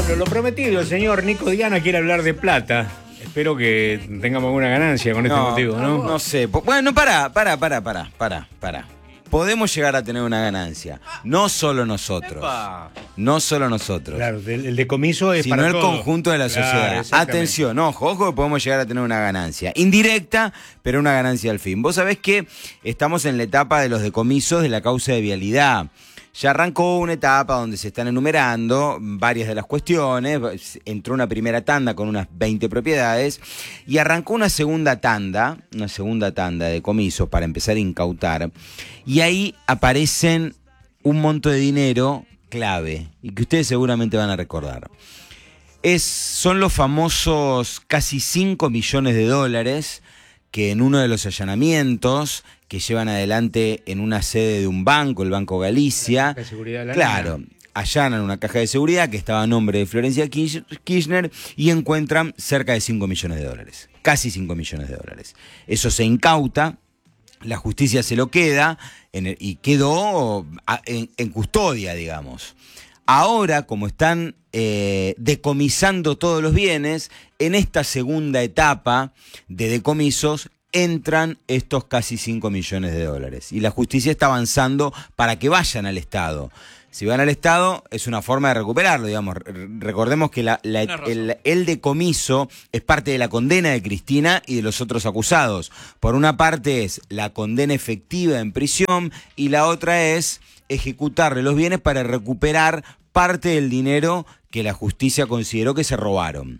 Bueno, lo prometido, el señor Nico Diana quiere hablar de plata. Espero que tengamos alguna ganancia con este motivo, ¿no? No sé. Bueno, pará. Podemos llegar a tener una ganancia. No solo nosotros. ¡Epa! No solo nosotros. Claro, el decomiso es sino para el todos. conjunto de la Claro, sociedad. exactamente. Atención, ojo que podemos llegar a tener una ganancia. Indirecta, pero una ganancia al fin. Vos sabés que estamos en la etapa de los decomisos de la causa de vialidad. Ya arrancó una etapa donde se están enumerando varias de las cuestiones, entró una primera tanda con unas 20 propiedades y arrancó una segunda tanda de decomisos para empezar a incautar, y ahí aparecen un monto de dinero clave y que ustedes seguramente van a recordar. Son los famosos casi 5 millones de dólares que en uno de los allanamientos que llevan adelante en una sede de un banco, el Banco Galicia, claro, allanan una caja de seguridad que estaba a nombre de Florencia Kirchner y encuentran cerca de 5 millones de dólares, casi 5 millones de dólares. Eso se incauta, la justicia se lo queda y quedó en custodia, digamos. Ahora, como están decomisando todos los bienes, en esta segunda etapa de decomisos entran estos casi 5 millones de dólares. Y la justicia está avanzando para que vayan al Estado. Si van al Estado, es una forma de recuperarlo, digamos. Recordemos que el decomiso es parte de la condena de Cristina y de los otros acusados. Por una parte es la condena efectiva en prisión y la otra es ejecutarle los bienes para recuperar parte del dinero que la justicia consideró que se robaron.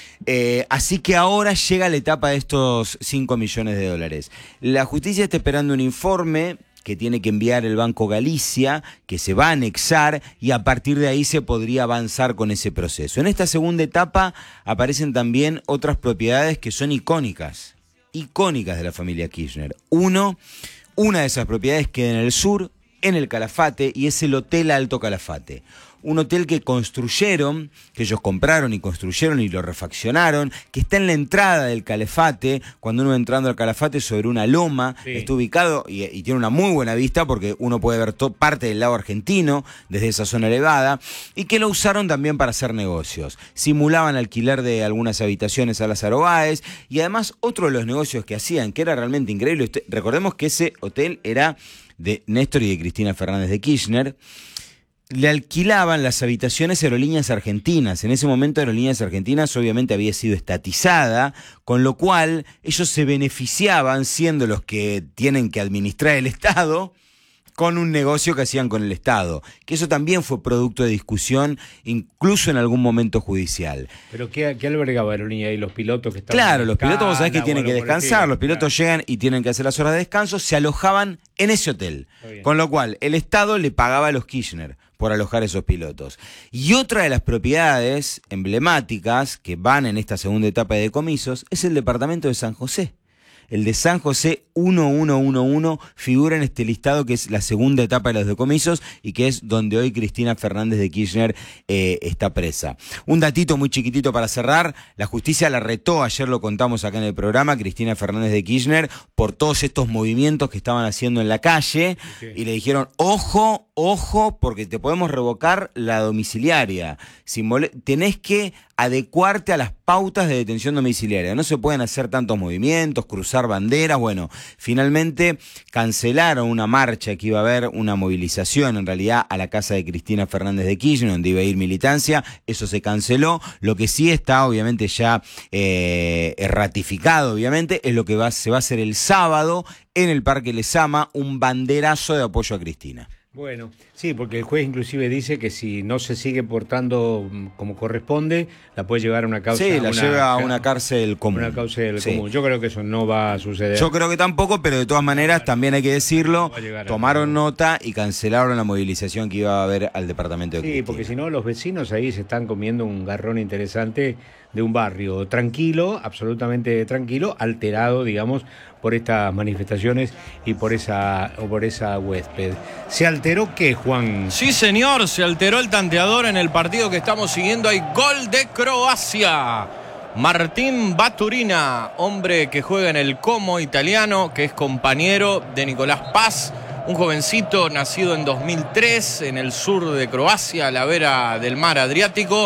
Así que ahora llega la etapa de estos 5 millones de dólares. La justicia está esperando un informe que tiene que enviar el Banco Galicia, que se va a anexar y a partir de ahí se podría avanzar con ese proceso. En esta segunda etapa aparecen también otras propiedades que son icónicas de la familia Kirchner. Una de esas propiedades queda en el sur, en el Calafate, y es el Hotel Alto Calafate. Un hotel que construyeron, que ellos compraron y construyeron y lo refaccionaron, que está en la entrada del Calafate, cuando uno va entrando al Calafate sobre una loma, sí. Está ubicado y tiene una muy buena vista porque uno puede ver parte del lado argentino desde esa zona elevada, y que lo usaron también para hacer negocios. Simulaban alquiler de algunas habitaciones a Lázaro Báez, y además otro de los negocios que hacían, que era realmente increíble, recordemos que ese hotel era de Néstor y de Cristina Fernández de Kirchner. Le alquilaban las habitaciones a Aerolíneas Argentinas. En ese momento Aerolíneas Argentinas obviamente había sido estatizada, con lo cual ellos se beneficiaban, siendo los que tienen que administrar el Estado, con un negocio que hacían con el Estado. Que eso también fue producto de discusión, incluso en algún momento judicial. ¿Pero qué albergaba Aerolínea y los pilotos que estaban? Claro, los pilotos vos sabés que tienen que descansar, los pilotos llegan y tienen que hacer las horas de descanso, se alojaban en ese hotel. Con lo cual, el Estado le pagaba a los Kirchner por alojar esos pilotos. Y otra de las propiedades emblemáticas que van en esta segunda etapa de decomisos es el departamento de San José. El de San José 1111 figura en este listado, que es la segunda etapa de los decomisos y que es donde hoy Cristina Fernández de Kirchner está presa. Un datito muy chiquitito para cerrar: la justicia la retó, ayer lo contamos acá en el programa, Cristina Fernández de Kirchner, por todos estos movimientos que estaban haciendo en la calle, sí. Y le dijeron, ojo, porque te podemos revocar la domiciliaria. Tenés que adecuarte a las pautas de detención domiciliaria. No se pueden hacer tantos movimientos, cruzar banderas. Bueno, finalmente cancelaron una marcha que iba a haber, una movilización en realidad a la casa de Cristina Fernández de Kirchner, donde iba a ir militancia. Eso se canceló. Lo que sí está obviamente ya ratificado, obviamente, es lo que se va a hacer el sábado en el Parque Lezama, un banderazo de apoyo a Cristina. Bueno, sí, porque el juez inclusive dice que si no se sigue portando como corresponde, la puede llevar a una causa. Sí, la lleva a una cárcel común. Una cárcel común. Yo creo que eso no va a suceder. Yo creo que tampoco, pero de todas maneras también hay que decirlo, tomaron nota y cancelaron la movilización que iba a haber al departamento de Cristina. Sí, porque si no los vecinos ahí se están comiendo un garrón interesante de un barrio tranquilo, absolutamente tranquilo, alterado, digamos, por estas manifestaciones y por esa huésped. ¿Se alteró qué, Juan? Sí, señor, se alteró el tanteador en el partido que estamos siguiendo. Hay gol de Croacia. Martín Baturina, hombre que juega en el Como italiano, que es compañero de Nicolás Paz, un jovencito nacido en 2003 en el sur de Croacia, a la vera del mar Adriático,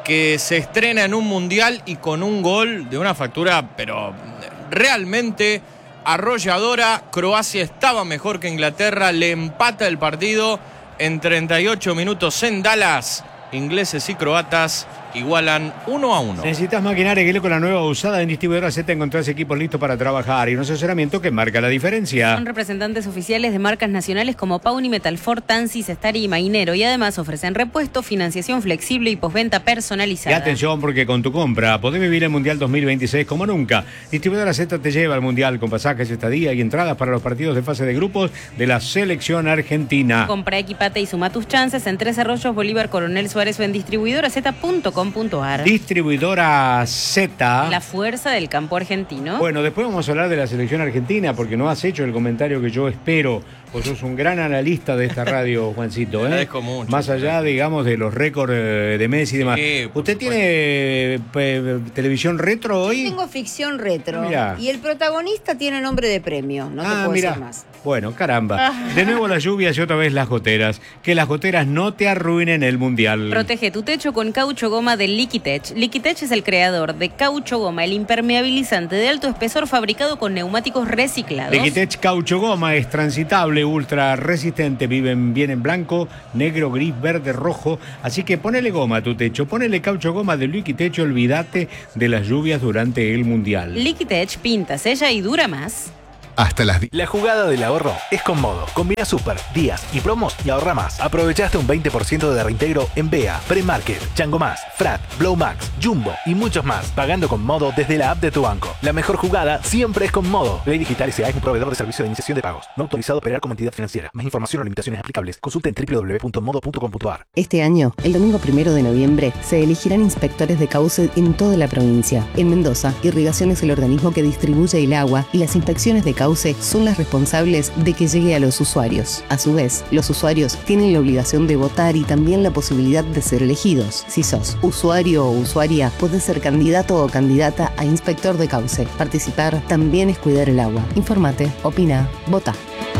que se estrena en un mundial y con un gol de una factura, pero realmente arrolladora. Croacia estaba mejor que Inglaterra, le empata el partido en 38 minutos en Dallas. Ingleses y croatas igualan 1-1. Necesitas maquinaria Eguile con la nueva usada en Distribuidora Z. Encontrás equipos listos para trabajar y un asesoramiento que marca la diferencia. Son representantes oficiales de marcas nacionales como Pauni, Metalfor, Tansis, Stari y Mainero, y además ofrecen repuesto, financiación flexible y postventa personalizada. Y atención, porque con tu compra podés vivir el Mundial 2026 como nunca. Distribuidora Z te lleva al Mundial con pasajes, estadía y entradas para los partidos de fase de grupos de la selección argentina. Compra, equipate y suma tus chances en Tres Arroyos, Bolívar, Coronel Suárez o en distribuidoraz.com.ar. Distribuidora Z. La fuerza del campo argentino. Bueno, después vamos a hablar de la selección argentina, porque no has hecho el comentario que yo espero. Vos sos un gran analista de esta radio, Juancito. Agradezco mucho. Más allá, digamos, de los récords de Messi y demás. Sí, ¿Usted tiene televisión retro hoy? Tengo ficción retro. Mirá. Y el protagonista tiene nombre de premio. No te puedo decir más. Bueno, caramba. De nuevo las lluvias y otra vez las goteras. Que las goteras no te arruinen el Mundial. Protege tu techo con caucho goma de Liquitech. Liquitech es el creador de caucho goma, el impermeabilizante de alto espesor fabricado con neumáticos reciclados. Liquitech Caucho Goma es transitable, ultra resistente. Viven bien en blanco, negro, gris, verde, rojo. Así que ponele goma a tu techo. Ponele caucho goma de Liquitech. Olvídate de las lluvias durante el Mundial. Liquitech pinta, sella y dura más. Hasta La jugada del ahorro es con Modo. Combina super, días y promos y ahorra más. Aprovechaste un 20% de reintegro en BEA, Premarket, Chango Más, Frat, Blow Max, Jumbo y muchos más. Pagando con Modo desde la app de tu banco. La mejor jugada siempre es con Modo. Ley Digital S.A. es un proveedor de servicio de iniciación de pagos. No autorizado a operar como entidad financiera. Más información o limitaciones aplicables. Consulta en www.modo.com.ar. Este año, el domingo 1 de noviembre, se elegirán inspectores de cauce en toda la provincia. En Mendoza, Irrigación es el organismo que distribuye el agua y las inspecciones de cauce son las responsables de que llegue a los usuarios. A su vez, los usuarios tienen la obligación de votar y también la posibilidad de ser elegidos. Si sos usuario o usuaria, podés ser candidato o candidata a inspector de cauce. Participar también es cuidar el agua. Infórmate, opina, vota.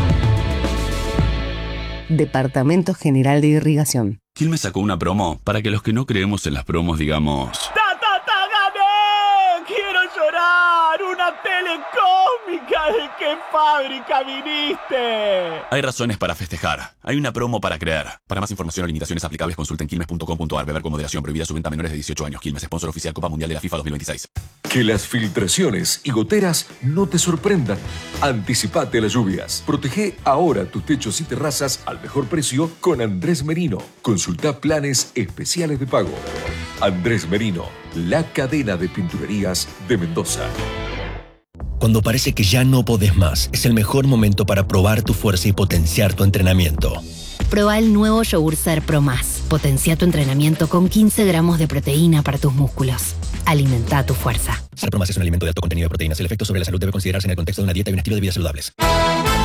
Departamento General de Irrigación. Quilmes sacó una promo para que los que no creemos en las promos digamos... ¡Gané! ¡Quiero llorar! ¡Una telecómica! ¿De qué fábrica viniste? Hay razones para festejar. Hay una promo para creer. Para más información o limitaciones aplicables, consulta en quilmes.com.ar. Beber con moderación. Prohibida su venta a menores de 18 años. Quilmes, sponsor oficial Copa Mundial de la FIFA 2026. Que las filtraciones y goteras no te sorprendan. Anticipate a las lluvias. Protege ahora tus techos y terrazas al mejor precio con Andrés Merino. Consulta planes especiales de pago. Andrés Merino, la cadena de pinturerías de Mendoza. Cuando parece que ya no podés más, es el mejor momento para probar tu fuerza y potenciar tu entrenamiento. Proba el nuevo yogur Ser Pro Más. Potencia tu entrenamiento con 15 gramos de proteína para tus músculos. Alimenta tu fuerza. Ser Pro Más es un alimento de alto contenido de proteínas. El efecto sobre la salud debe considerarse en el contexto de una dieta y un estilo de vida saludables.